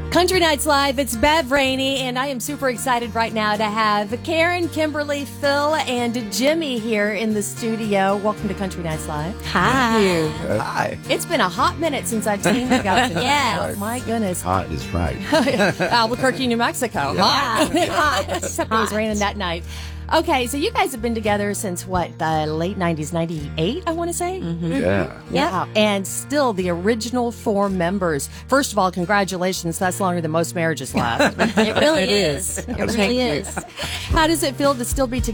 Country Nights Live, it's Bev Rainey, and I am super excited right now to have Karen, Kimberly, Phil, and Jimmy here in the studio. Welcome to Country Nights Live. Hi. Thank you. Hi. It's been a hot minute since I've seen you guys. Yes. Oh, my goodness. Hot is right. Albuquerque, New Mexico. Hot. Except it was raining that night. Okay, so you guys have been together since what, the late 90s, 98, I want to say? Mm-hmm. Yeah. Yeah, and still the original 4 members. First of all, congratulations. That's longer than most marriages last. It really is. It really is. How does it feel to still be together?